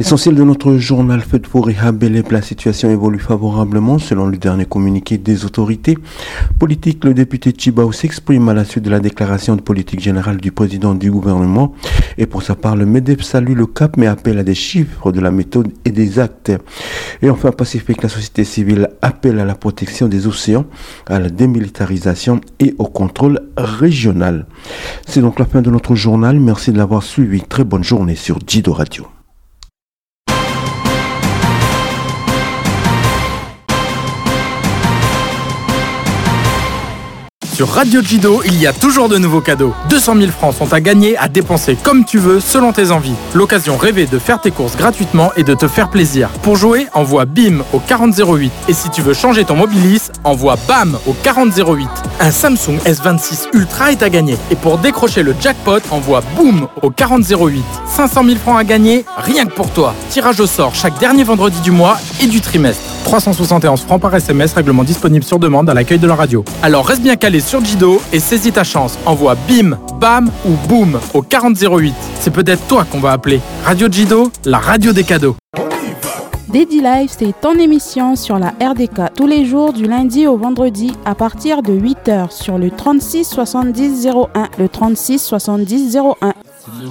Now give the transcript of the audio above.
L'essentiel de notre journal Fête pour Bélep, la situation évolue favorablement selon le dernier communiqué des autorités politiques. Le député Tchibao s'exprime à la suite de la déclaration de politique générale du président du gouvernement. Et pour sa part, le MEDEF salue le cap mais appelle à des chiffres, de la méthode et des actes. Et enfin, Pacifique, la société civile appelle à la protection des océans, à la démilitarisation et au contrôle régional. C'est donc la fin de notre journal. Merci de l'avoir suivi. Très bonne journée sur Jido Radio. Sur Radio Jido, il y a toujours de nouveaux cadeaux. 200 000 francs sont à gagner, à dépenser comme tu veux, selon tes envies. L'occasion rêvée de faire tes courses gratuitement et de te faire plaisir. Pour jouer, envoie BIM au 4008. Et si tu veux changer ton Mobilis, envoie BAM au 4008. Un Samsung S26 Ultra est à gagner. Et pour décrocher le jackpot, envoie BOOM au 4008. 500 000 francs à gagner, rien que pour toi. Tirage au sort chaque dernier vendredi du mois et du trimestre. 371 francs par SMS, règlement disponible sur demande à l'accueil de la radio. Alors reste bien calé sur Jido et saisis ta chance. Envoie BIM, BAM ou BOOM au 4008. C'est peut-être toi qu'on va appeler. Radio Jido, la radio des cadeaux. Dédi Live, c'est ton émission sur la RDK tous les jours du lundi au vendredi à partir de 8h sur le 36 70 01, le 36 70 01.